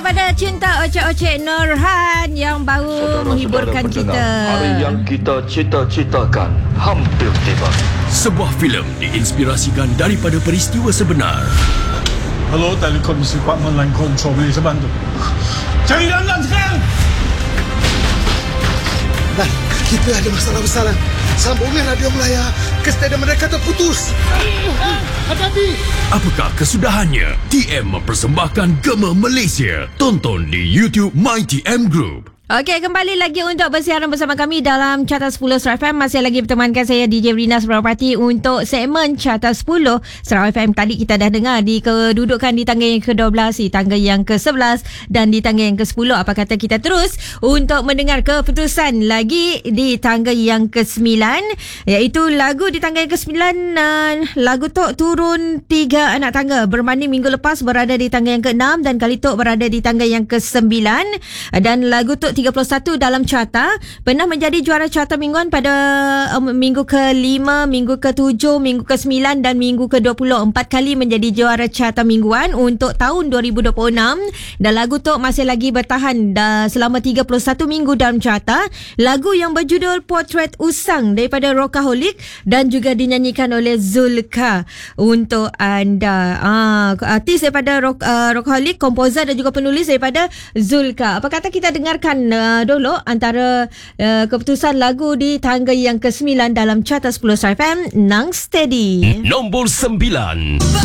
kepada Cinta Ocek-Ocek Nurhan yang baru menghiburkan kita. Hari yang kita cita-citakan hampir tiba. Sebuah filem diinspirasikan daripada peristiwa sebenar. Hello, Telecom Department Line Control, boleh saya bantu? Cari Lan sekarang! Lan, kita ada masalah besar, Lan. Sambungan radio Melaya ke stadium mereka terputus. Hati-hati. Apakah kesudahannya? TM mempersembahkan Gema Malaysia. Tonton di YouTube MyTM Group. Okey, kembali lagi untuk bersiaran bersama kami dalam Carta 10 Sarawak FM. Masih lagi bertemankan saya DJ Rina Seberapati untuk segmen Carta 10 Sarawak FM. Tadi kita dah dengar di kedudukan di tangga yang ke-12, di tangga yang ke-11 dan di tangga yang ke-10. Apa kata kita terus untuk mendengar keputusan lagi di tangga yang ke-9, iaitu lagu di tangga yang ke-9. Lagu Tok turun 3 anak tangga berbanding minggu lepas berada di tangga yang ke-6 dan kali Tok berada di tangga yang ke-9. Dan lagu Tok 31 dalam carta pernah menjadi juara carta mingguan pada minggu ke-5, minggu ke-7, minggu ke-9 dan minggu ke-20. 4 kali menjadi juara carta mingguan untuk tahun 2026 dan lagu Tok masih lagi bertahan selama 31 minggu dalam carta. Lagu yang berjudul Potret Usang daripada Rockaholic dan juga dinyanyikan oleh Zulka untuk anda. Artis daripada Rockaholic, komposer dan juga penulis daripada Zulka. Apa kata kita dengarkan dulu antara keputusan lagu di tangga yang ke-9 dalam Carta 10 Sarawak FM, Nang Steady. Nombor 9.